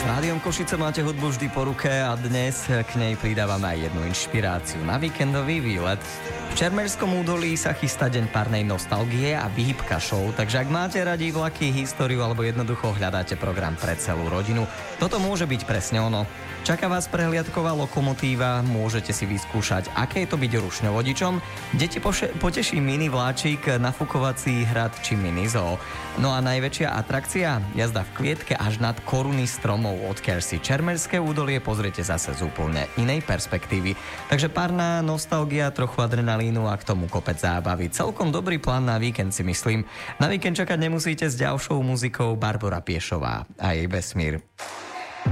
Rádiom Košice máte hudbu vždy po ruke a dnes k nej pridávame aj jednu inšpiráciu na víkendový výlet. V Čermerskom údolí sa chystá deň párnej nostalgie a výhybka show, takže ak máte radi vlaky, históriu alebo jednoducho hľadáte program pre celú rodinu, toto môže byť presne ono. Čaká vás prehliadková lokomotíva, môžete si vyskúšať, aké je to byť rušňovodičom, deti poteší mini vláčik, nafukovací hrad či mini zoo. No a najväčšia atrakcia? Jazda v klietke až nad koruny stromov, odkiaľ si Čermerské údolie pozriete zase z úplne inej perspektívy. Takže párna nostalgia, trochu adrenalínu a k tomu kopec zábavy. Celkom dobrý plán na víkend, si myslím. Na víkend čakať nemusíte s ďalšou muzikou Barbora Piešová a jej Vesmír.